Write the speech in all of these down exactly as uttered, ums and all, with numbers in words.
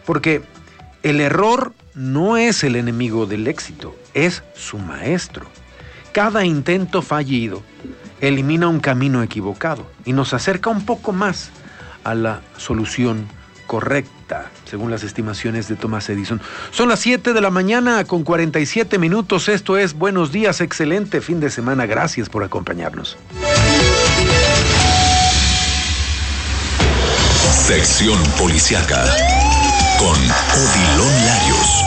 Porque el error no es el enemigo del éxito, es su maestro. Cada intento fallido elimina un camino equivocado y nos acerca un poco más a la solución correcta, según las estimaciones de Thomas Edison. Son las siete de la mañana con cuarenta y siete minutos. Esto es Buenos Días, excelente fin de semana. Gracias por acompañarnos. Sección Policíaca con Odilon Larios.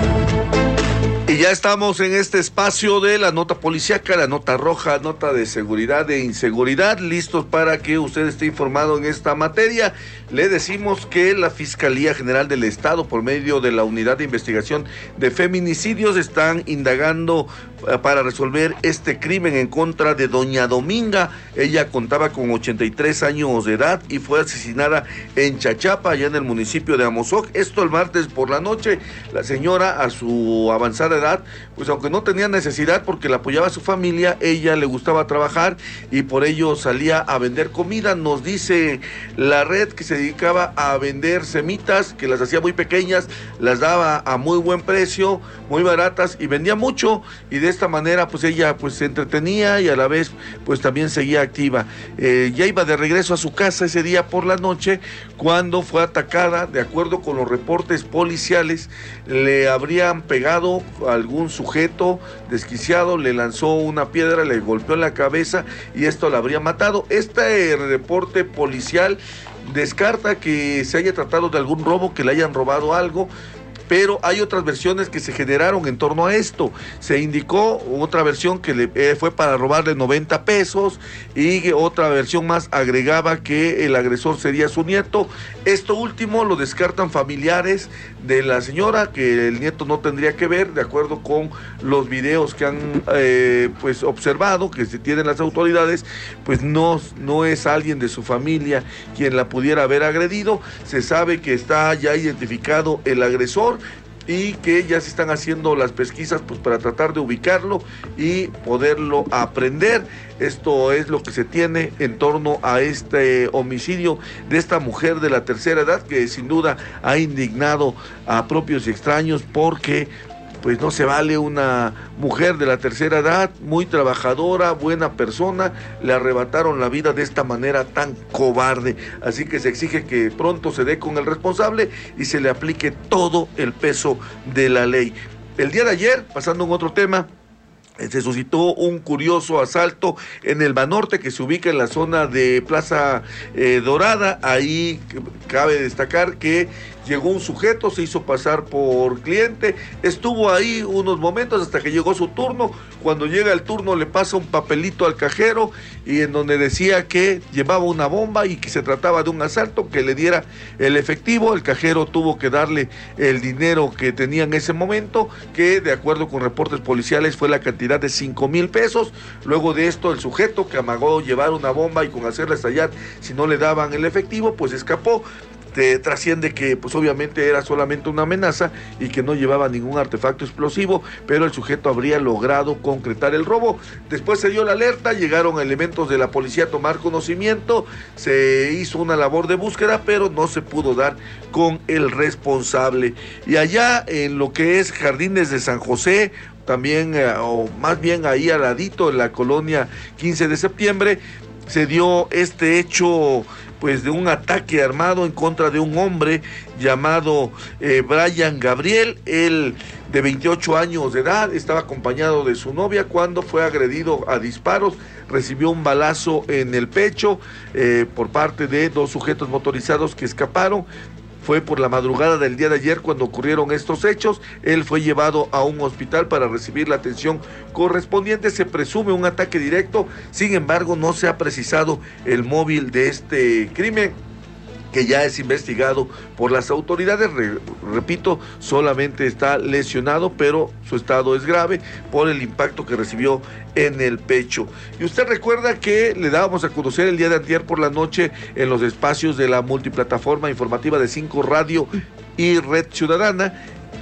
Y ya estamos en este espacio de la nota policíaca, la nota roja, nota de seguridad e inseguridad, listos para que usted esté informado en esta materia. Le decimos que la Fiscalía General del Estado, por medio de la Unidad de Investigación de Feminicidios, están indagando para resolver este crimen en contra de doña Dominga. Ella contaba con ochenta y tres años de edad y fue asesinada en Chachapa, allá en el municipio de Amozoc. Esto el martes por la noche. La señora, a su avanzada edad, pues aunque no tenía necesidad porque la apoyaba a su familia, ella le gustaba trabajar y por ello salía a vender comida. Nos dice la red que se dedicaba a vender semitas, que las hacía muy pequeñas, las daba a muy buen precio, muy baratas y vendía mucho, y de esta manera pues ella pues se entretenía y a la vez pues también seguía activa. Eh, ya iba de regreso a su casa ese día por la noche cuando fue atacada. De acuerdo con los reportes policiales, le habrían pegado a algún sujeto desquiciado, le lanzó una piedra, le golpeó en la cabeza y esto la habría matado. Este reporte policial descarta que se haya tratado de algún robo, que le hayan robado algo, pero hay otras versiones que se generaron en torno a esto. Se indicó otra versión que le, eh, fue para robarle noventa pesos, y otra versión más agregaba que el agresor sería su nieto. Esto último lo descartan familiares de la señora, que el nieto no tendría que ver, de acuerdo con los videos que han eh, pues observado, que se tienen las autoridades, pues no, no es alguien de su familia quien la pudiera haber agredido. Se sabe que está ya identificado el agresor y que ya se están haciendo las pesquisas pues para tratar de ubicarlo y poderlo aprender. Esto es lo que se tiene en torno a este homicidio de esta mujer de la tercera edad, que sin duda ha indignado a propios y extraños, porque pues no se vale una mujer de la tercera edad, muy trabajadora, buena persona, le arrebataron la vida de esta manera tan cobarde. Así que se exige que pronto se dé con el responsable y se le aplique todo el peso de la ley. El día de ayer, pasando en otro tema, se suscitó un curioso asalto en el Banorte, que se ubica en la zona de Plaza eh, Dorada. Ahí cabe destacar que llegó un sujeto, se hizo pasar por cliente, estuvo ahí unos momentos hasta que llegó su turno. Cuando llega el turno le pasa un papelito al cajero y en donde decía que llevaba una bomba y que se trataba de un asalto, que le diera el efectivo. El cajero tuvo que darle el dinero que tenía en ese momento, que de acuerdo con reportes policiales fue la cantidad de cinco mil pesos. Luego de esto, el sujeto, que amagó llevar una bomba y con hacerla estallar si no le daban el efectivo, pues escapó. Te trasciende que pues obviamente era solamente una amenaza y que no llevaba ningún artefacto explosivo, pero el sujeto habría logrado concretar el robo. Después se dio la alerta, llegaron elementos de la policía a tomar conocimiento, se hizo una labor de búsqueda, pero no se pudo dar con el responsable. Y allá en lo que es Jardines de San José, también, eh, o más bien ahí al ladito, en la colonia quince de septiembre, se dio este hecho pues de un ataque armado en contra de un hombre llamado eh, Brian Gabriel. Él, de veintiocho años de edad, estaba acompañado de su novia cuando fue agredido a disparos. Recibió un balazo en el pecho eh, por parte de dos sujetos motorizados que escaparon. Fue por la madrugada del día de ayer cuando ocurrieron estos hechos. Él fue llevado a un hospital para recibir la atención correspondiente. Se presume un ataque directo, sin embargo no se ha precisado el móvil de este crimen, que ya es investigado por las autoridades. Re, repito, solamente está lesionado, pero su estado es grave por el impacto que recibió en el pecho. Y usted recuerda que le dábamos a conocer el día de antier por la noche en los espacios de la multiplataforma informativa de Cinco Radio y Red Ciudadana.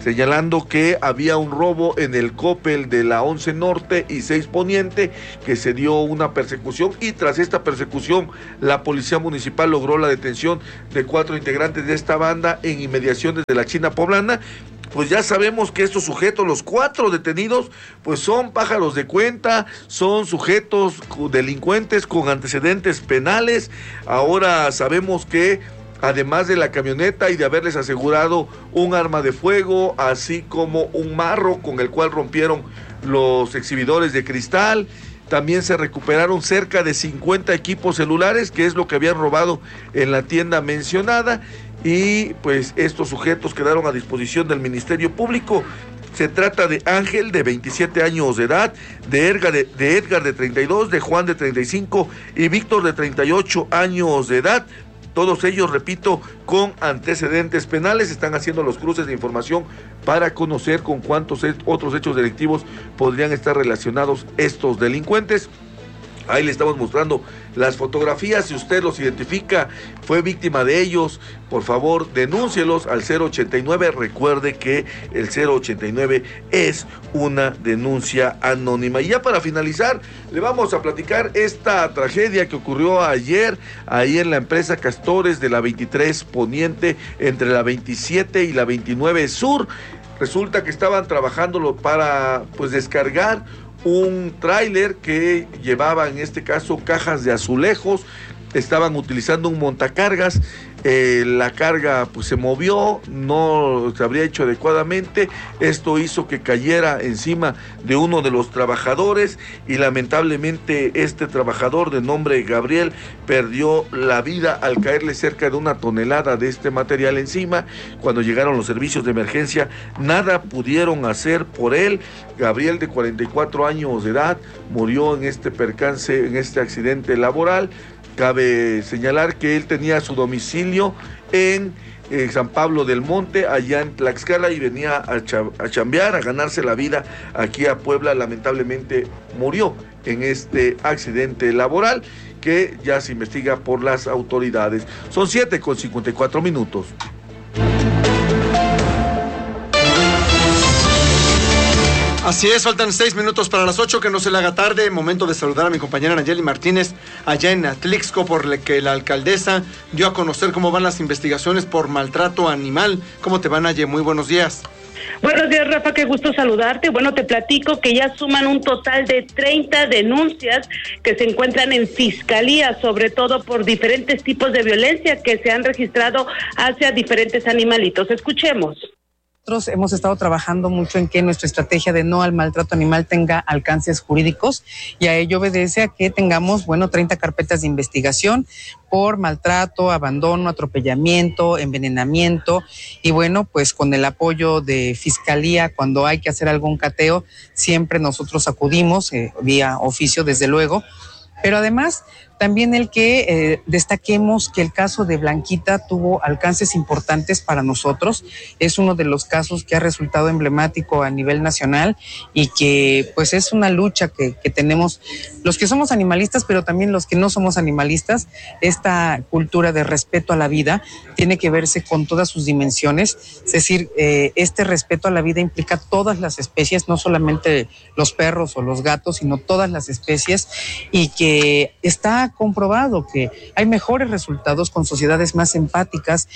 señalando que había un robo en el Coppel de la once Norte y seis Poniente, que se dio una persecución, y tras esta persecución la policía municipal logró la detención de cuatro integrantes de esta banda en inmediaciones de la China Poblana. Pues ya sabemos que estos sujetos, los cuatro detenidos, pues son pájaros de cuenta, son sujetos delincuentes con antecedentes penales. Ahora sabemos que además de la camioneta y de haberles asegurado un arma de fuego, así como un marro con el cual rompieron los exhibidores de cristal, también se recuperaron cerca de cincuenta equipos celulares, que es lo que habían robado en la tienda mencionada, y pues estos sujetos quedaron a disposición del Ministerio Público. Se trata de Ángel, de veintisiete años de edad, de Edgar de, de Edgar de treinta y dos, de Juan de treinta y cinco y Víctor de treinta y ocho años de edad. Todos ellos, repito, con antecedentes penales. Están haciendo los cruces de información para conocer con cuántos otros hechos delictivos podrían estar relacionados estos delincuentes. Ahí le estamos mostrando las fotografías. Si usted los identifica, fue víctima de ellos, por favor, denúncielos al cero ochenta y nueve. Recuerde que el cero ochenta y nueve es una denuncia anónima. Y ya para finalizar, le vamos a platicar esta tragedia que ocurrió ayer ahí en la empresa Castores de la veintitrés Poniente, entre la veintisiete y la veintinueve Sur. Resulta que estaban trabajándolo para pues descargar un tráiler que llevaba, en este caso, cajas de azulejos. Estaban utilizando un montacargas. Eh, la carga pues se movió, no se habría hecho adecuadamente. Esto hizo que cayera encima de uno de los trabajadores, y lamentablemente este trabajador de nombre Gabriel perdió la vida al caerle cerca de una tonelada de este material encima. Cuando llegaron los servicios de emergencia, nada pudieron hacer por él. Gabriel, de cuarenta y cuatro años de edad, murió en este percance, en este accidente laboral. Cabe señalar que él tenía su domicilio en eh, San Pablo del Monte, allá en Tlaxcala, y venía a, cha- a chambear, a ganarse la vida aquí a Puebla. Lamentablemente murió en este accidente laboral que ya se investiga por las autoridades. Son siete con cincuenta y cuatro minutos. Así es, faltan seis minutos para las ocho, que no se le haga tarde. Momento de saludar a mi compañera Nayeli Martínez allá en Atlixco, por la que la alcaldesa dio a conocer cómo van las investigaciones por maltrato animal. ¿Cómo te va, Nayeli? Muy buenos días. Buenos días, Rafa, qué gusto saludarte. Bueno, te platico que ya suman un total de treinta denuncias que se encuentran en fiscalía, sobre todo por diferentes tipos de violencia que se han registrado hacia diferentes animalitos. Escuchemos. Nosotros hemos estado trabajando mucho en que nuestra estrategia de no al maltrato animal tenga alcances jurídicos, y a ello obedece a que tengamos, bueno, treinta carpetas de investigación por maltrato, abandono, atropellamiento, envenenamiento, y bueno, pues con el apoyo de Fiscalía, cuando hay que hacer algún cateo, siempre nosotros acudimos, eh, vía oficio desde luego, pero además también el que eh, destaquemos que el caso de Blanquita tuvo alcances importantes para nosotros. Es uno de los casos que ha resultado emblemático a nivel nacional, y que pues es una lucha que, que tenemos los que somos animalistas, pero también los que no somos animalistas. Esta cultura de respeto a la vida tiene que verse con todas sus dimensiones, es decir, eh, este respeto a la vida implica todas las especies, no solamente los perros o los gatos, sino todas las especies, y que está comprobado que hay mejores resultados con sociedades más empáticas.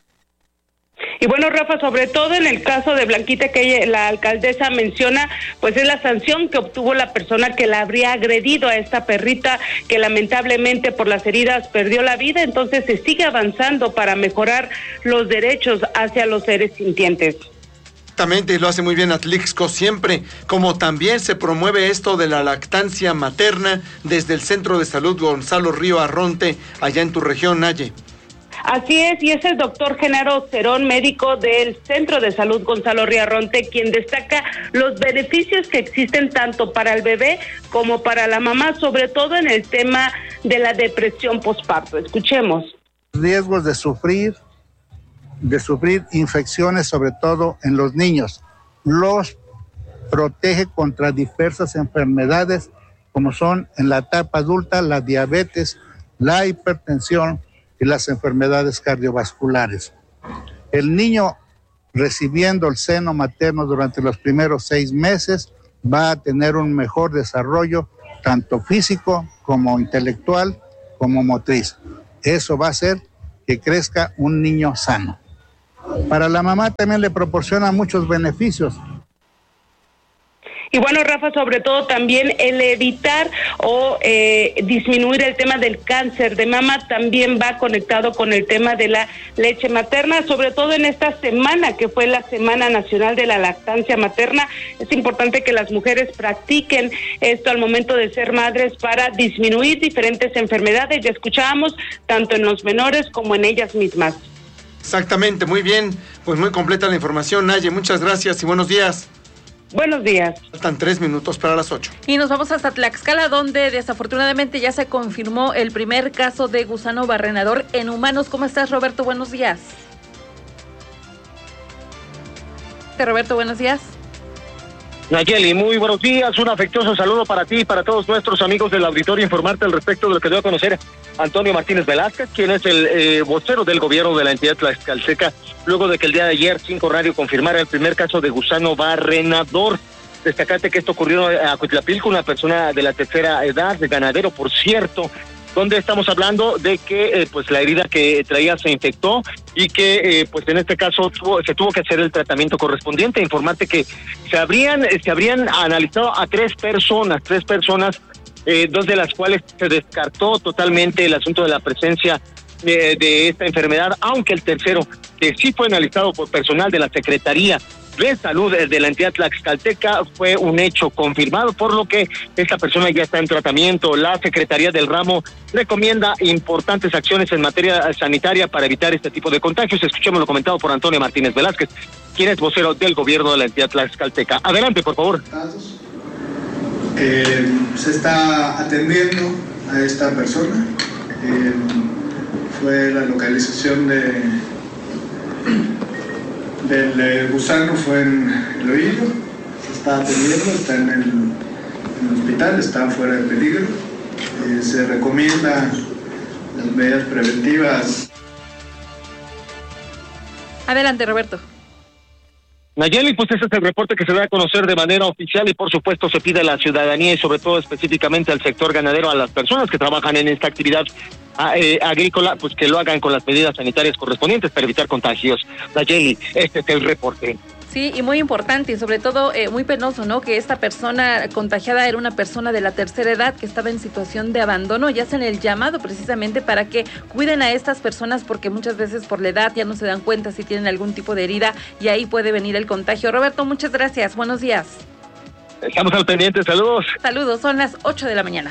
Y bueno, Rafa, sobre todo en el caso de Blanquita, que ella, la alcaldesa menciona, pues es la sanción que obtuvo la persona que la habría agredido a esta perrita, que lamentablemente por las heridas perdió la vida. Entonces se sigue avanzando para mejorar los derechos hacia los seres sintientes. Exactamente, y lo hace muy bien Atlixco siempre, como también se promueve esto de la lactancia materna desde el Centro de Salud Gonzalo Río Arronte, allá en tu región, Naye. Así es, y es el doctor Genaro Cerón, médico del Centro de Salud Gonzalo Río Arronte, quien destaca los beneficios que existen tanto para el bebé como para la mamá, sobre todo en el tema de la depresión posparto. Escuchemos. Riesgos de sufrir de sufrir infecciones, sobre todo en los niños. Los protege contra diversas enfermedades, como son en la etapa adulta la diabetes, la hipertensión y las enfermedades cardiovasculares. El niño recibiendo el seno materno durante los primeros seis meses, va a tener un mejor desarrollo, tanto físico como intelectual, como motriz. Eso va a hacer que crezca un niño sano. Para la mamá también le proporciona muchos beneficios. Y bueno, Rafa, sobre todo también el evitar o eh, disminuir el tema del cáncer de mama también va conectado con el tema de la leche materna, sobre todo en esta semana que fue la Semana Nacional de la Lactancia Materna. Es importante que las mujeres practiquen esto al momento de ser madres para disminuir diferentes enfermedades. Ya escuchábamos tanto en los menores como en ellas mismas. Exactamente, muy bien, pues muy completa la información, Naye, muchas gracias y buenos días. Buenos días. Faltan tres minutos para las ocho. Y nos vamos hasta Tlaxcala, donde desafortunadamente ya se confirmó el primer caso de gusano barrenador en humanos. ¿Cómo estás, Roberto? Buenos días. Roberto, buenos días. Nayeli, muy buenos días, un afectuoso saludo para ti y para todos nuestros amigos del auditorio, informarte al respecto de lo que dio a conocer Antonio Martínez Velázquez, quien es el eh, vocero del gobierno de la entidad tlaxcalteca, luego de que el día de ayer Cinco Radio confirmara el primer caso de gusano barrenador. Destacate que esto ocurrió a Coatlapilco, una persona de la tercera edad, de ganadero, por cierto, donde estamos hablando de que eh, pues la herida que traía se infectó y que eh, pues en este caso tuvo, se tuvo que hacer el tratamiento correspondiente. Informarte que se habrían se habrían analizado a tres personas, tres personas, eh, dos de las cuales se descartó totalmente el asunto de la presencia de, de esta enfermedad, aunque el tercero, que sí fue analizado por personal de la Secretaría de Salud de la entidad tlaxcalteca, fue un hecho confirmado, por lo que esta persona ya está en tratamiento. La Secretaría del Ramo recomienda importantes acciones en materia sanitaria para evitar este tipo de contagios. Escuchemos lo comentado por Antonio Martínez Velázquez, quien es vocero del gobierno de la entidad tlaxcalteca. Adelante, por favor. Eh, se está atendiendo a esta persona. Eh, fue la localización de del eh, gusano fue en el oído, se está atendiendo, está en el, en el hospital, está fuera de peligro. Eh, se recomienda las medidas preventivas. Adelante, Roberto. Nayeli, pues ese es el reporte que se da a conocer de manera oficial y por supuesto se pide a la ciudadanía y sobre todo específicamente al sector ganadero, a las personas que trabajan en esta actividad eh, agrícola, pues que lo hagan con las medidas sanitarias correspondientes para evitar contagios. Nayeli, este es el reporte. Sí, y muy importante y sobre todo eh, muy penoso, ¿no? Que esta persona contagiada era una persona de la tercera edad que estaba en situación de abandono y hacen el llamado precisamente para que cuiden a estas personas porque muchas veces por la edad ya no se dan cuenta si tienen algún tipo de herida y ahí puede venir el contagio. Roberto, muchas gracias. Buenos días. Estamos al pendiente. Saludos. Saludos. Son las ocho de la mañana.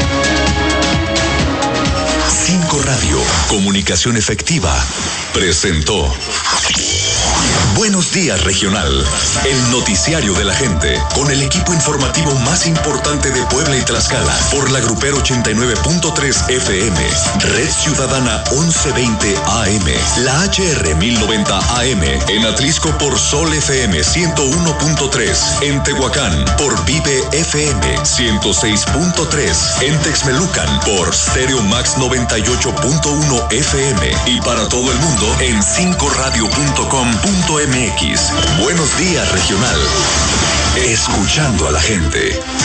Cinco Radio, comunicación efectiva, presentó Buenos Días Regional, el noticiario de la gente, con el equipo informativo más importante de Puebla y Tlaxcala, por la Grupero ochenta y nueve punto tres F M, Red Ciudadana once veinte A M, la H R mil noventa A M, en Atlisco por Sol F M ciento uno punto tres, en Tehuacán por Vive F M ciento seis punto tres, en Texmelucan por Stereo Max noventa y ocho punto uno F M y para todo el mundo en cinco radio punto com punto m x. Buenos Días Regional. Escuchando a la gente.